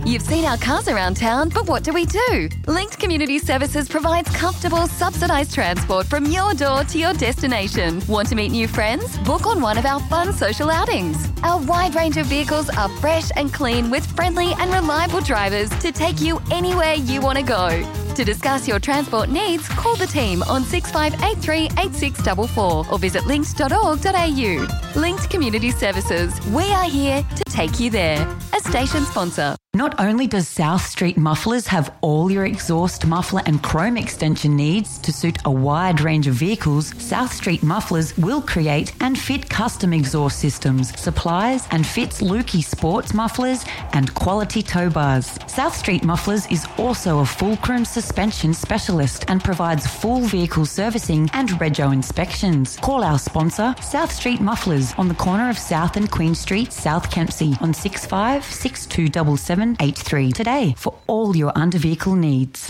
You've seen our cars around town, but what do? Linked Community Services provides comfortable, subsidised transport from your door to your destination. Want to meet new friends? Book on one of our fun social outings. Our wide range of vehicles are fresh and clean with friendly and reliable drivers to take you anywhere you want to go. To discuss your transport needs, call the team on 6583 8644 or visit linked.org.au. Linked Community Services. We are here to take you there. A station sponsor. Not only does South Street Mufflers have all your exhaust, muffler and chrome extension needs to suit a wide range of vehicles, South Street Mufflers will create and fit custom exhaust systems, supplies and fits Lukey sports mufflers and quality tow bars. South Street Mufflers is also a fulcrum suspension specialist and provides full vehicle servicing and rego inspections. Call our sponsor, South Street Mufflers, on the corner of South and Queen Street, South Kempsey, on 65 627783 today for all your under-vehicle needs.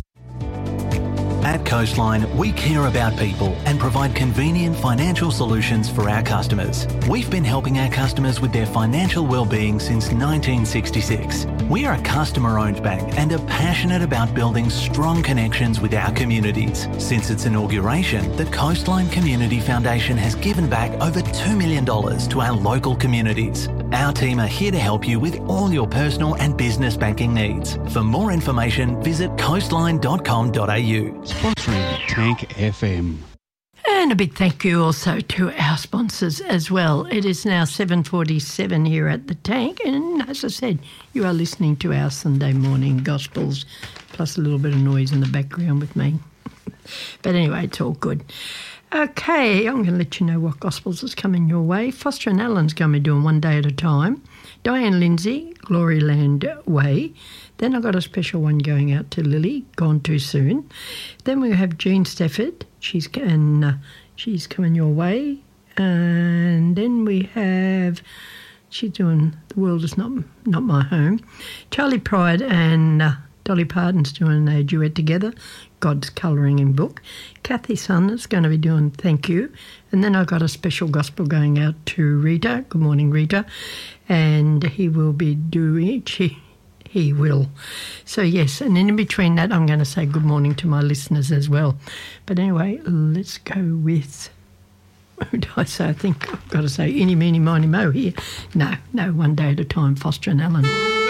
At Coastline, we care about people and provide convenient financial solutions for our customers. We've been helping our customers with their financial well-being since 1966. We are a customer-owned bank and are passionate about building strong connections with our communities. Since its inauguration, the Coastline Community Foundation has given back over $2 million to our local communities. Our team are here to help you with all your personal and business banking needs. For more information, visit coastline.com.au. Sponsoring Tank FM. And a big thank you also to our sponsors as well. It is now 7:47 here at the Tank, and as I said, you are listening to our Sunday morning Gospels, plus a little bit of noise in the background with me. But anyway, it's all good. Okay, I'm going to let you know what Gospels is coming your way. Foster and Allen's going to be doing One Day at a Time. Diane Lindsay, Gloryland Way. Then I've got a special one going out to Lily, Gone Too Soon. Then we have Jean Stafford. She's coming your way. And then we have, she's doing The World Is Not My Home. Charlie Pride and Dolly Parton's doing a duet together, God's Colouring in Book. Kathy Sun is going to be doing Thank You. And then I've got a special gospel going out to Rita. Good morning, Rita. And he will be doing, he will. So, yes, and in between that, I'm going to say good morning to my listeners as well. But anyway, let's go with, who did I say? I think I've got to say Eeny, Meeny, Miny, Mo here. No, One Day at a Time, Foster and Allen.